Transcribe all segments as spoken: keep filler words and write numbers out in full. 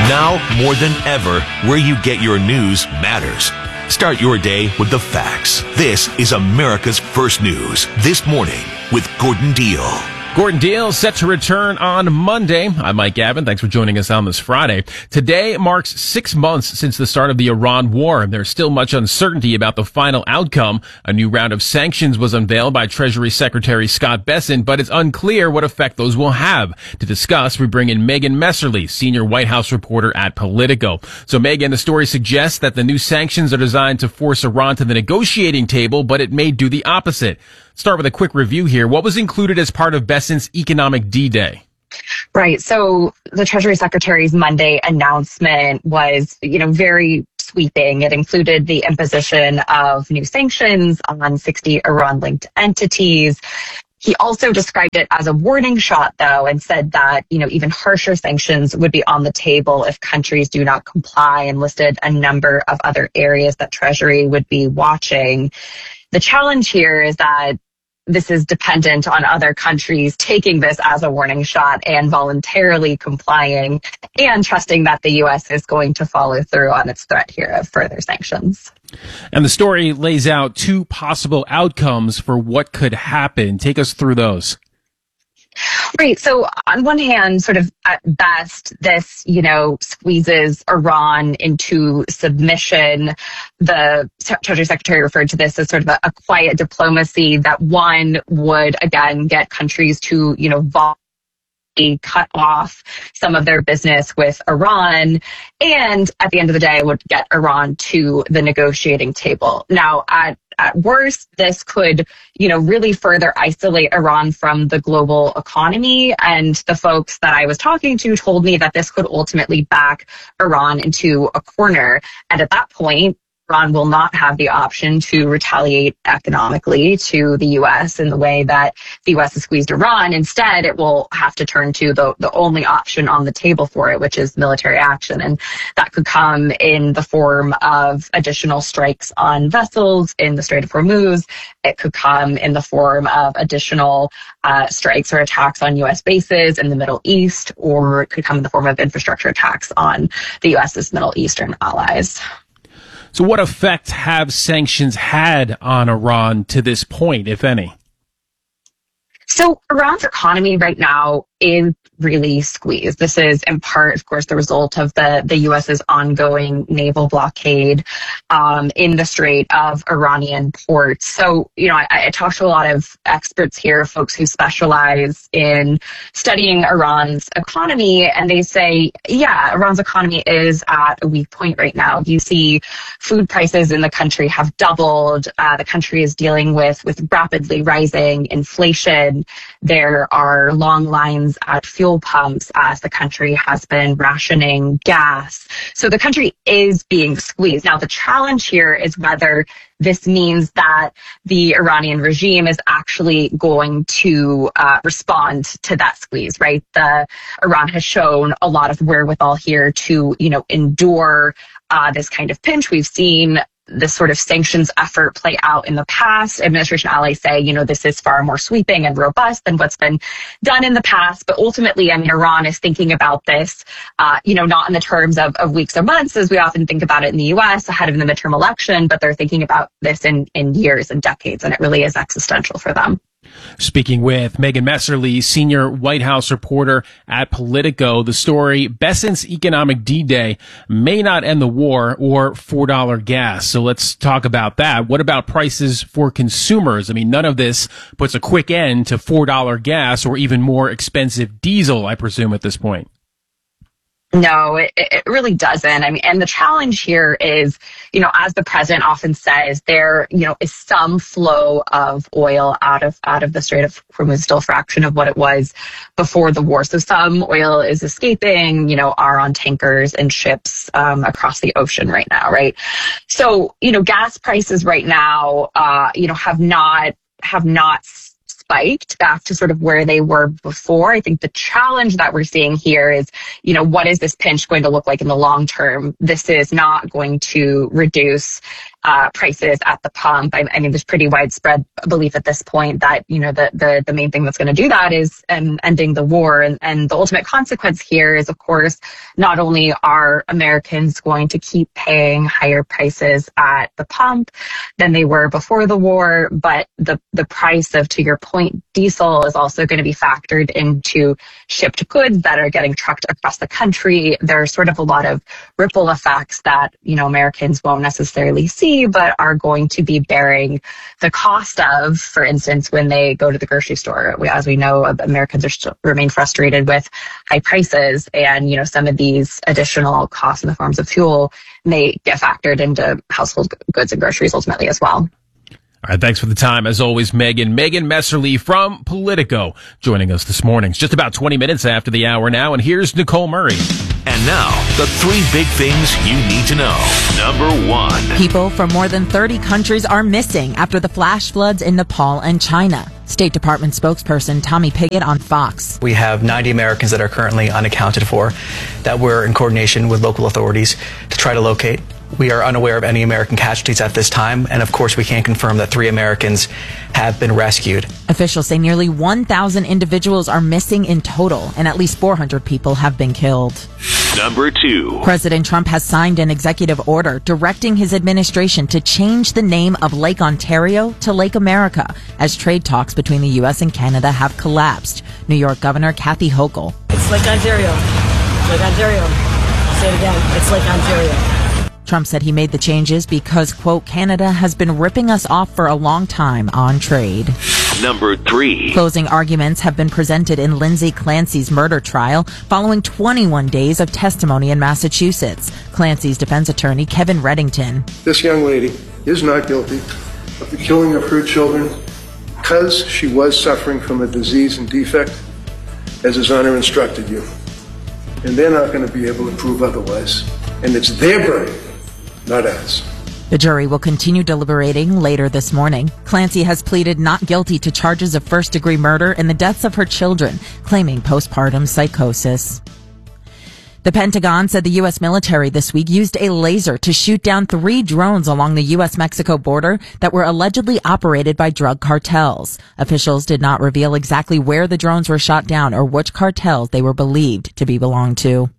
Now, more than ever, where you get your news matters. Start your day with the facts. This is America's First News This Morning with Gordon Deal. Gordon Deal set to return on Monday. I'm Mike Gavin. Thanks for joining us on this Friday. Today marks six months since the start of the Iran war. There's still much uncertainty about the final outcome. A new round of sanctions was unveiled by Treasury Secretary Scott Bessent, but it's unclear what effect those will have. To discuss, we bring in Megan Messerly, senior White House reporter at Politico. So Megan, the story suggests that the new sanctions are designed to force Iran to the negotiating table, but it may do the opposite. Start with a quick review here. What was included as part of Bessent's Economic D-Day? Right. So the Treasury Secretary's Monday announcement was, you know, very sweeping. It included the imposition of new sanctions on sixty Iran-linked entities. He also described it as a warning shot, though, and said that, you know, even harsher sanctions would be on the table if countries do not comply, and listed a number of other areas that Treasury would be watching. The challenge here is that this is dependent on other countries taking this as a warning shot and voluntarily complying and trusting that the U S is going to follow through on its threat here of further sanctions. And the story lays out two possible outcomes for what could happen. Take us through those. Right. So on one hand, sort of at best, this, you know, squeezes Iran into submission. The Treasury Secretary referred to this as sort of a, a quiet diplomacy that one would, again, get countries to, you know, voluntarily cut off some of their business with Iran. And at the end of the day, would get Iran to the negotiating table. Now, at At worst, this could, you know, really further isolate Iran from the global economy. And the folks that I was talking to told me that this could ultimately back Iran into a corner. And at that point, Iran will not have the option to retaliate economically to the U S in the way that the U S has squeezed Iran. Instead, it will have to turn to the, the only option on the table for it, which is military action. And that could come in the form of additional strikes on vessels in the Strait of Hormuz. It could come in the form of additional uh, strikes or attacks on U S bases in the Middle East, or it could come in the form of infrastructure attacks on the U S's Middle Eastern allies. So what effect have sanctions had on Iran to this point, if any? So Iran's economy right now is really squeezed. This is in part, of course, the result of the, the U S's ongoing naval blockade um, in the Strait of Iranian ports. So, you know, I, I talked to a lot of experts here, folks who specialize in studying Iran's economy, and they say, yeah, Iran's economy is at a weak point right now. You see food prices in the country have doubled. Uh, the country is dealing with, with rapidly rising inflation. There are long lines at fuel pumps as the country has been rationing gas. So the country is being squeezed. Now, the challenge here is whether this means that the Iranian regime is actually going to uh, respond to that squeeze, right? The Iran has shown a lot of wherewithal here to, you know, endure uh, this kind of pinch. We've seen this sort of sanctions effort play out in the past. Administration allies say, you know, this is far more sweeping and robust than what's been done in the past. But ultimately, I mean, Iran is thinking about this, uh, you know, not in the terms of, of weeks or months, as we often think about it in the U S ahead of the midterm election, but they're thinking about this in, in years and decades, and it really is existential for them. Speaking with Megan Messerly, senior White House reporter at Politico, the story, Bessent's Economic D-Day may not end the war or four dollar gas. So let's talk about that. What about prices for consumers? I mean, none of this puts a quick end to four dollar gas or even more expensive diesel, I presume, at this point. No, it, it really doesn't. I mean, and the challenge here is, you know, as the president often says, there, you know, is some flow of oil out of out of the Strait of Hormuz, still a fraction of what it was before the war. So some oil is escaping, you know, are on tankers and ships um, across the ocean right now, right? So, you know, gas prices right now, uh, you know, have not have not. spiked back to sort of where they were before. I think the challenge that we're seeing here is, you know, what is this pinch going to look like in the long term? This is not going to reduce uh, prices at the pump. I, I mean, there's pretty widespread belief at this point that, you know, the, the, the main thing that's going to do that is um, ending the war. And, and the ultimate consequence here is, of course, not only are Americans going to keep paying higher prices at the pump than they were before the war, but the, the price of, to your point, diesel is also going to be factored into shipped goods that are getting trucked across the country. There's sort of a lot of ripple effects that, you know, Americans won't necessarily see, but are going to be bearing the cost of, for instance, when they go to the grocery store. We, as we know, Americans are still remain frustrated with high prices, and, you know, some of these additional costs in the forms of fuel may get factored into household goods and groceries ultimately as well. All right, thanks for the time. As always, Megan. Megan Messerly from Politico joining us this morning. It's just about twenty minutes after the hour now, and here's Nicole Murray. And now, the three big things you need to know. Number one. People from more than thirty countries are missing after the flash floods in Nepal and China. State Department spokesperson Tommy Pigott on Fox. We have ninety Americans that are currently unaccounted for that we're in coordination with local authorities to try to locate. We are unaware of any American casualties at this time, and of course we can confirm that three Americans have been rescued. Officials say nearly one thousand individuals are missing in total, and at least four hundred people have been killed. Number two. President Trump has signed an executive order directing his administration to change the name of Lake Ontario to Lake America as trade talks between the U S and Canada have collapsed. New York Governor Kathy Hochul. It's Lake Ontario. Lake Ontario. I'll say it again. It's Lake Ontario. Trump said he made the changes because, quote, Canada has been ripping us off for a long time on trade. Number three. Closing arguments have been presented in Lindsay Clancy's murder trial following twenty-one days of testimony in Massachusetts. Clancy's defense attorney, Kevin Reddington. This young lady is not guilty of the killing of her children because she was suffering from a disease and defect, as His Honor instructed you. And they're not going to be able to prove otherwise. And it's their burden, not ours. The jury will continue deliberating later this morning. Clancy has pleaded not guilty to charges of first-degree murder and the deaths of her children, claiming postpartum psychosis. The Pentagon said the U S military this week used a laser to shoot down three drones along the U S Mexico border that were allegedly operated by drug cartels. Officials did not reveal exactly where the drones were shot down or which cartels they were believed to be belonged to.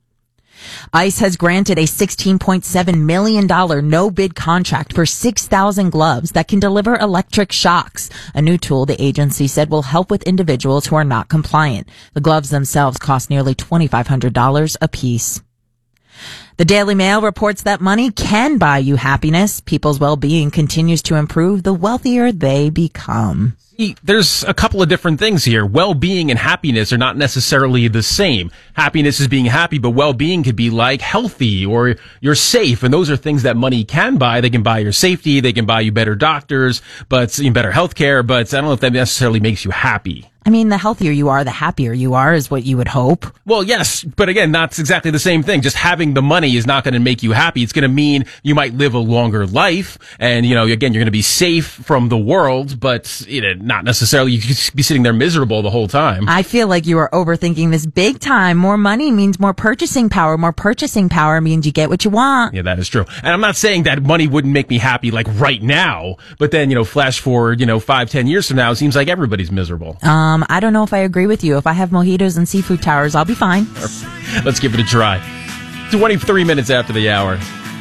ICE has granted a sixteen point seven million dollars no-bid contract for six thousand gloves that can deliver electric shocks, a new tool the agency said will help with individuals who are not compliant. The gloves themselves cost nearly twenty-five hundred dollars a piece. The Daily Mail reports that money can buy you happiness. People's well-being continues to improve the wealthier they become. There's a couple of different things here. Well-being and happiness are not necessarily the same. Happiness is being happy, but well-being could be like healthy or you're safe. And those are things that money can buy. They can buy your safety. They can buy you better doctors, but better healthcare. But I don't know if that necessarily makes you happy. I mean, the healthier you are, the happier you are is what you would hope. Well, yes, but again, that's exactly the same thing. Just having the money is not going to make you happy. It's going to mean you might live a longer life. And, you know, again, you're going to be safe from the world, but you know, not necessarily you could be sitting there miserable the whole time. I feel like you are overthinking this big time. More money means more purchasing power. More purchasing power means you get what you want. Yeah, that is true. And I'm not saying that money wouldn't make me happy like right now, but then, you know, flash forward, you know, five, ten years from now, it seems like everybody's miserable. Um, Um, I don't know if I agree with you. If I have mojitos and seafood towers, I'll be fine. Let's give it a try. twenty-three minutes after the hour.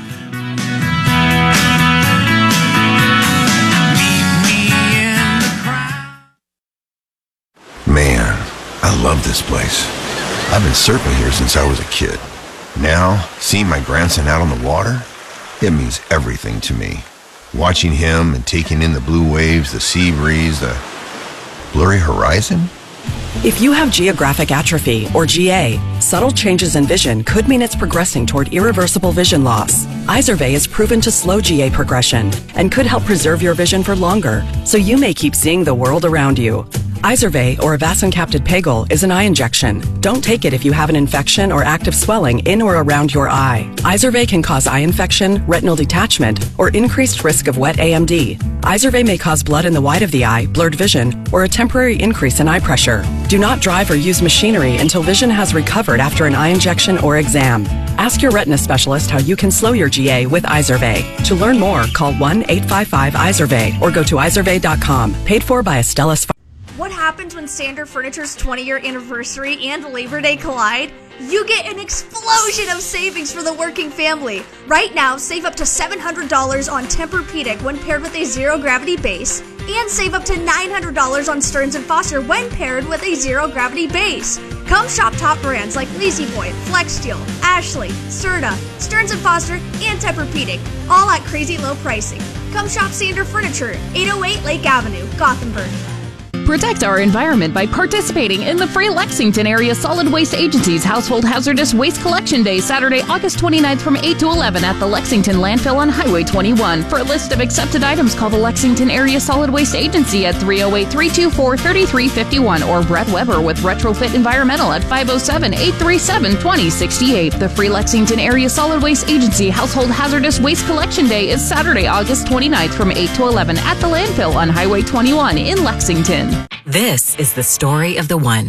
Man, I love this place. I've been surfing here since I was a kid. Now, seeing my grandson out on the water, it means everything to me. Watching him and taking in the blue waves, the sea breeze, the blurry horizon? If you have geographic atrophy, or G A, subtle changes in vision could mean it's progressing toward irreversible vision loss. Izervay is proven to slow G A progression and could help preserve your vision for longer, so you may keep seeing the world around you. Izervay, or avacincaptad pegol, is an eye injection. Don't take it if you have an infection or active swelling in or around your eye. Izervay can cause eye infection, retinal detachment, or increased risk of wet A M D. Izervay may cause blood in the white of the eye, blurred vision, or a temporary increase in eye pressure. Do not drive or use machinery until vision has recovered after an eye injection or exam. Ask your retina specialist how you can slow your G A with Izervay. To learn more, call one eight five five Izervay or go to izervay dot com. Paid for by Astellas. What happens when Sander Furniture's twenty-year anniversary and Labor Day collide? You get an explosion of savings for the working family. Right now, save up to seven hundred dollars on Tempur-Pedic when paired with a zero-gravity base, and save up to nine hundred dollars on Stearns and Foster when paired with a zero-gravity base. Come shop top brands like Lazy Boy, Flex Steel, Ashley, Serta, Stearns and Foster, and Tempur-Pedic, all at crazy low pricing. Come shop Sander Furniture, eight oh eight Lake Avenue, Gothenburg. Protect our environment by participating in the free Lexington Area Solid Waste Agency's Household Hazardous Waste Collection Day, Saturday, August twenty-ninth from eight to eleven at the Lexington Landfill on Highway twenty-one. For a list of accepted items, call the Lexington Area Solid Waste Agency at three oh eight, three two four, three three five one or Brett Weber with Retrofit Environmental at five oh seven, eight three seven, two oh six eight. The free Lexington Area Solid Waste Agency Household Hazardous Waste Collection Day is Saturday, August twenty-ninth from eight to eleven at the Landfill on Highway twenty-one in Lexington. This is the story of the one.